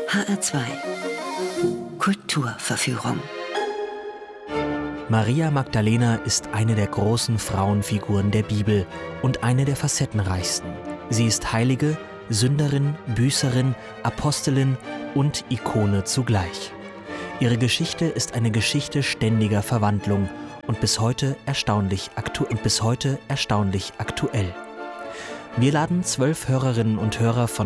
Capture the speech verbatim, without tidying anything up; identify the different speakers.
Speaker 1: H R zwei Kulturverführung.
Speaker 2: Maria Magdalena ist eine der großen Frauenfiguren der Bibel und eine der facettenreichsten. Sie ist Heilige, Sünderin, Büßerin, Apostelin und Ikone zugleich. Ihre Geschichte ist eine Geschichte ständiger Verwandlung und bis heute erstaunlich, aktu- und bis heute erstaunlich aktuell. Wir laden zwölf Hörerinnen und Hörer von